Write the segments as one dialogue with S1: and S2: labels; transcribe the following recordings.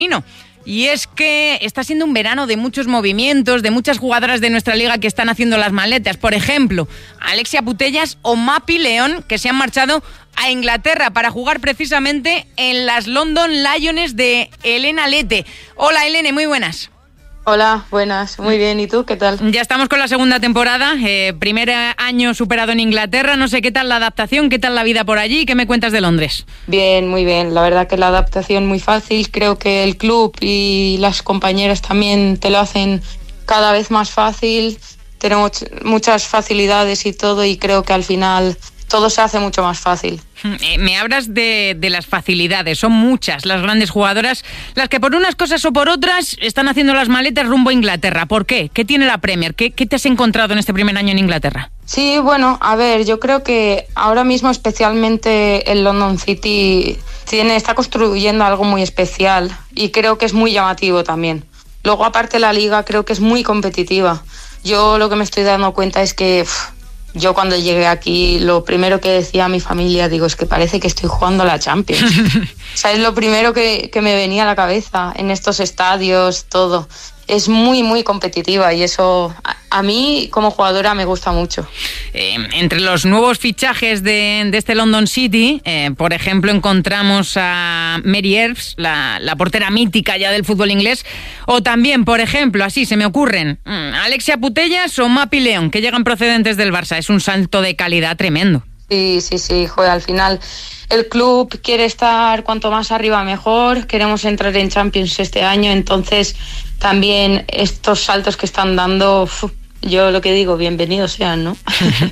S1: Y es que está siendo un verano de muchos movimientos, de muchas jugadoras de nuestra liga que están haciendo las maletas. Por ejemplo, Alexia Putellas o Mapi León, que se han marchado a Inglaterra para jugar precisamente en las London Lions de Helena Lete. Hola, Helene, muy buenas.
S2: Hola, buenas, muy bien, ¿y tú qué tal?
S1: Ya estamos con la segunda temporada, primer año superado en Inglaterra, no sé qué tal la adaptación, qué tal la vida por allí, ¿qué me cuentas de Londres?
S2: Bien, muy bien, la verdad que la adaptación muy fácil, creo que el club y las compañeras también te lo hacen cada vez más fácil, tenemos muchas facilidades y todo y creo que al final todo se hace mucho más fácil.
S1: Me hablas de las facilidades, son muchas las grandes jugadoras las que por unas cosas o por otras están haciendo las maletas rumbo a Inglaterra. ¿Por qué? ¿Qué tiene la Premier? ¿Qué te has encontrado en este primer año en Inglaterra?
S2: Sí, bueno, a ver, yo creo que ahora mismo especialmente el London City está construyendo algo muy especial y creo que es muy llamativo también. Luego aparte la liga creo que es muy competitiva. Yo lo que me estoy dando cuenta es que yo cuando llegué aquí, lo primero que decía a mi familia, digo, es que parece que estoy jugando a la Champions. O sea, es lo primero que me venía a la cabeza en estos estadios, todo. Es muy, muy competitiva y eso a mí como jugadora me gusta mucho.
S1: Entre los nuevos fichajes de este London City, por ejemplo, encontramos a Mary Earps, la portera mítica ya del fútbol inglés, o también, por ejemplo, así se me ocurren, Alexia Putellas o Mapi León, que llegan procedentes del Barça. Es un salto de calidad tremendo.
S2: Sí, joder, al final el club quiere estar cuanto más arriba mejor, queremos entrar en Champions este año, entonces también estos saltos que están dando, yo lo que digo, bienvenidos sean, ¿no?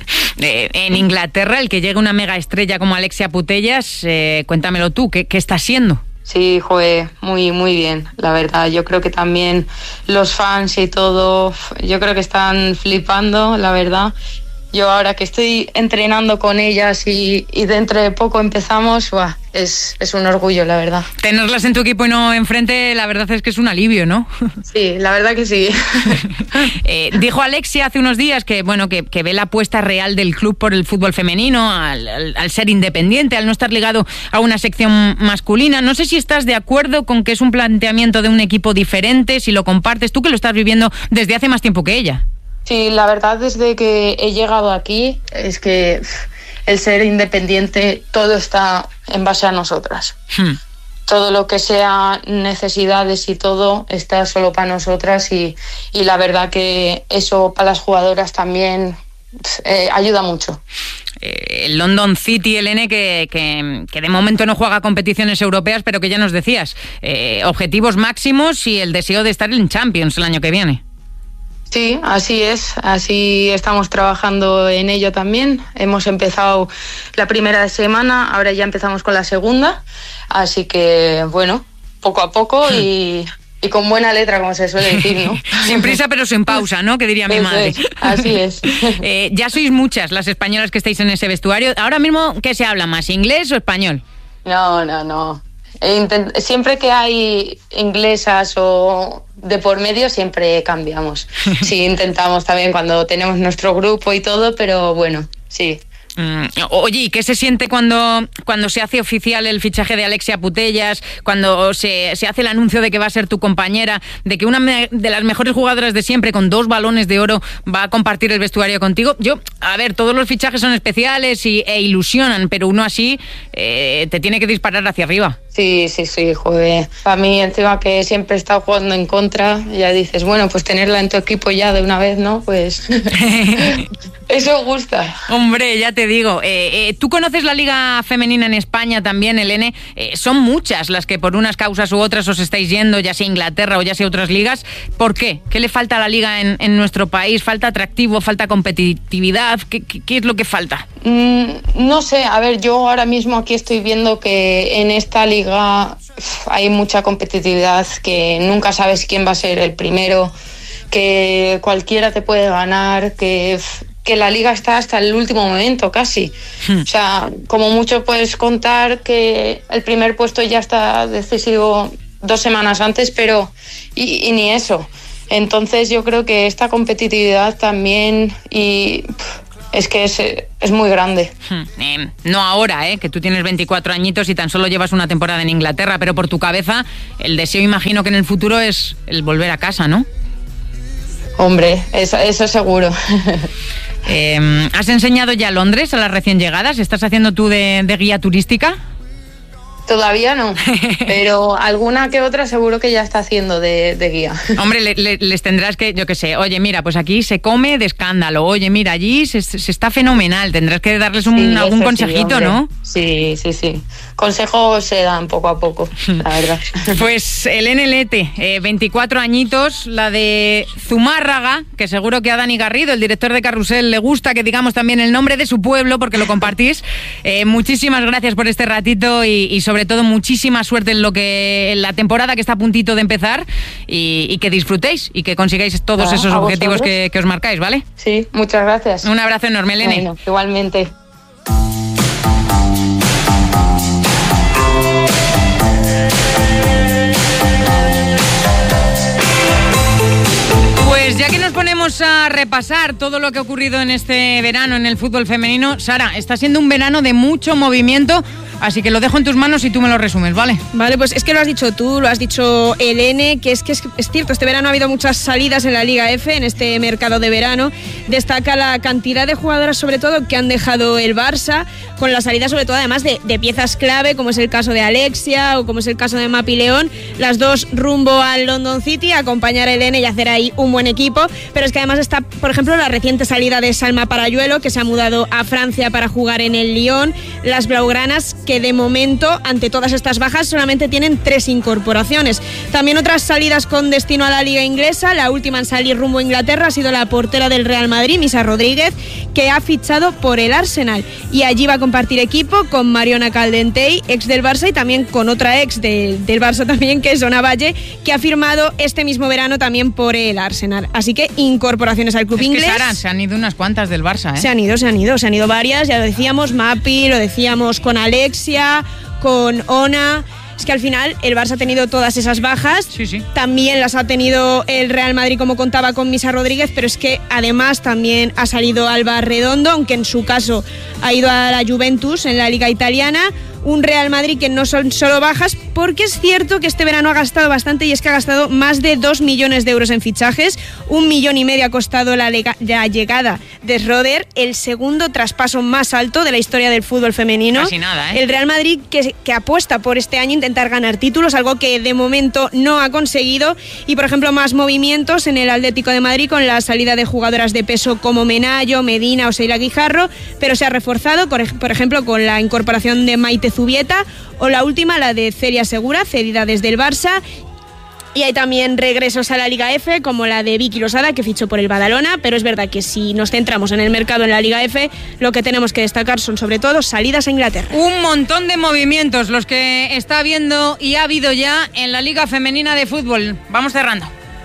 S1: En Inglaterra, el que llegue una mega estrella como Alexia Putellas, cuéntamelo tú, ¿qué está haciendo?
S2: Sí, joder, muy, muy bien, la verdad. Yo creo que también los fans y todo, yo creo que están flipando, la verdad. Yo ahora que estoy entrenando con ellas y dentro de poco empezamos, es un orgullo, la verdad.
S1: Tenerlas en tu equipo y no enfrente, la verdad es que es un alivio, ¿no?
S2: Sí, la verdad que sí.
S1: Dijo Alexia hace unos días que ve la apuesta real del club por el fútbol femenino, al ser independiente, al no estar ligado a una sección masculina. No sé si estás de acuerdo con que es un planteamiento de un equipo diferente, si lo compartes, tú que lo estás viviendo desde hace más tiempo que ella.
S2: Sí, la verdad desde que he llegado aquí es que el ser independiente todo está en base a nosotras. Todo lo que sea necesidades y todo está solo para nosotras y la verdad que eso para las jugadoras también ayuda mucho.
S1: El London City, Helene, que de momento no juega competiciones europeas, pero que ya nos decías, objetivos máximos y el deseo de estar en Champions el año que viene.
S2: Sí, así es, así estamos trabajando en ello también. Hemos empezado la primera semana, ahora ya empezamos con la segunda, así que bueno, poco a poco y con buena letra, como se suele decir, ¿no?
S1: Sin prisa pero sin pausa, ¿no? Que diría mi madre.
S2: Es, así es.
S1: Ya sois muchas las españolas que estáis en ese vestuario. Ahora mismo, ¿qué se habla más, inglés o español?
S2: No. Siempre que hay inglesas o de por medio siempre cambiamos. Sí, intentamos también cuando tenemos nuestro grupo y todo, pero bueno, sí.
S1: Oye, ¿y qué se siente cuando se hace oficial el fichaje de Alexia Putellas, cuando se hace el anuncio de que va a ser tu compañera, de que una de las mejores jugadoras de siempre, con 2 balones de oro, va a compartir el vestuario contigo? A ver, todos los fichajes son especiales e ilusionan, pero uno así te tiene que disparar hacia arriba.
S2: Sí, joder. Para mí, encima que siempre he estado jugando en contra, ya dices, bueno, pues tenerla en tu equipo ya de una vez, ¿no? Pues eso gusta.
S1: Hombre, ya te digo. ¿Tú conoces la liga femenina en España también, Helene? Son muchas las que por unas causas u otras os estáis yendo, ya sea Inglaterra o ya sea otras ligas. ¿Por qué? ¿Qué le falta a la liga en nuestro país? ¿Falta atractivo? ¿Falta competitividad? ¿Qué es lo que falta?
S2: No sé, a ver, yo ahora mismo aquí estoy viendo que en esta liga hay mucha competitividad, que nunca sabes quién va a ser el primero, que cualquiera te puede ganar, que la liga está hasta el último momento casi. O sea, como mucho puedes contar que el primer puesto ya está decisivo 2 semanas antes, pero y ni eso. Entonces yo creo que esta competitividad también y es que es muy grande.
S1: No ahora, que tú tienes 24 añitos y tan solo llevas una temporada en Inglaterra, pero por tu cabeza el deseo, imagino que en el futuro es el volver a casa, ¿no?
S2: Hombre, eso seguro.
S1: ¿Has enseñado ya Londres a las recién llegadas? ¿Estás haciendo tú de guía turística?
S2: Todavía no, pero alguna que otra seguro que ya está haciendo de guía.
S1: Hombre, les tendrás que, yo qué sé, oye, mira, pues aquí se come de escándalo, oye, mira, allí se está fenomenal, tendrás que darles algún consejito, sí, ¿no?
S2: Sí. Consejos se dan poco a poco, la verdad.
S1: Pues Helene Lete, 24 añitos, la de Zumárraga, que seguro que a Dani Garrido, el director de Carrusel, le gusta que digamos también el nombre de su pueblo, porque lo compartís. Muchísimas gracias por este ratito y sobre todo muchísima suerte en la temporada que está a puntito de empezar y que disfrutéis y que consigáis todos esos objetivos que os marcáis, ¿vale?
S2: Sí, muchas gracias.
S1: Un abrazo enorme, Helene.
S2: Bueno, igualmente.
S1: Pues ya que nos ponemos a repasar todo lo que ha ocurrido en este verano en el fútbol femenino, Sara, está siendo un verano de mucho movimiento, así que lo dejo en tus manos y tú me lo resumes, ¿vale?
S3: Vale, pues es que lo has dicho tú, lo has dicho Helene, que es cierto, este verano ha habido muchas salidas en la Liga F, en este mercado de verano. Destaca la cantidad de jugadoras, sobre todo, que han dejado el Barça, con la salida, sobre todo, además de piezas clave, como es el caso de Alexia o como es el caso de Mapi León, las dos rumbo al London City, a acompañar a Helene y hacer ahí un buen equipo. Pero es que además está, por ejemplo, la reciente salida de Salma Parayuelo, que se ha mudado a Francia para jugar en el Lyon. Las blaugranas, que de momento, ante todas estas bajas, solamente tienen 3 incorporaciones. También otras salidas con destino a la Liga Inglesa. La última en salir rumbo a Inglaterra ha sido la portera del Real Madrid, Misa Rodríguez, que ha fichado por el Arsenal. Y allí va a compartir equipo con Mariona Caldentey, ex del Barça, y también con otra ex del Barça también, que es Ona Valle, que ha firmado este mismo verano también por el Arsenal. Así que incorporaciones al club inglés.
S1: Sara, se han ido unas cuantas del Barça, ¿eh?
S3: Se han ido varias, ya lo decíamos, Mapi, lo decíamos con Alexia, con Ona. Es que al final el Barça ha tenido todas esas bajas,
S1: sí.
S3: También las ha tenido el Real Madrid, como contaba con Misa Rodríguez, pero es que además también ha salido Alba Redondo, aunque en su caso ha ido a la Juventus en la Liga Italiana. Un Real Madrid que no son solo bajas, porque es cierto que este verano ha gastado bastante, y es que ha gastado más de 2 millones de euros en fichajes. 1,5 millones ha costado la llegada de Schroeder, el segundo traspaso más alto de la historia del fútbol femenino.
S1: Casi nada, ¿eh?
S3: El Real Madrid que apuesta por este año intentar ganar títulos, algo que de momento no ha conseguido. Y por ejemplo, más movimientos en el Atlético de Madrid, con la salida de jugadoras de peso como Menayo, Medina o Seila Guijarro, pero se ha reforzado, por ejemplo, con la incorporación de Maite Zubieta, o la última, la de Celia Segura, cedida desde el Barça. Y hay también regresos a la Liga F, como la de Vicky Losada, que fichó por el Badalona, pero es verdad que si nos centramos en el mercado en la Liga F, lo que tenemos que destacar son sobre todo salidas a Inglaterra.
S1: Un montón de movimientos los que está habiendo y ha habido ya en la Liga Femenina de Fútbol. Vamos cerrando.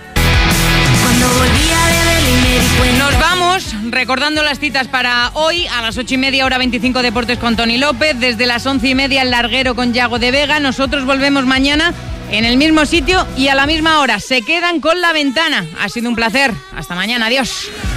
S4: Cuando volvía de Berlín me di cuenta.
S1: Nos vamos recordando las citas para hoy. A las 8:30, hora 25, Deportes con Toni López. Desde las 11:30, El Larguero con Yago de Vega. Nosotros volvemos mañana en el mismo sitio y a la misma hora. Se quedan con La Ventana. Ha sido un placer. Hasta mañana. Adiós.